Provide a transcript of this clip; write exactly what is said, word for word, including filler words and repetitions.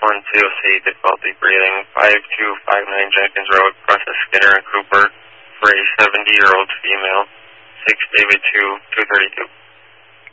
one, C O C, difficulty breathing, five two five nine Jenkins Road, process Skinner and Cooper for a seventy-year-old female, six David two, two thirty-two.